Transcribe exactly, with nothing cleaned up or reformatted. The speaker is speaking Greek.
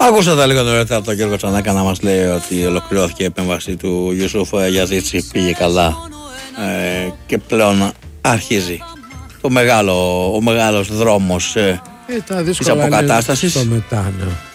Ακούσατε λίγο νωρίτερα από τον Γιώργο Τσανάκα να μας λέει ότι ολοκληρώθηκε η επέμβαση του Ιουσούφ Γιαζίτσι, πήγε καλά ε, και πλέον αρχίζει το μεγάλο, ο μεγάλος δρόμος ε, ε, της αποκατάστασης. Στο μετά, ναι.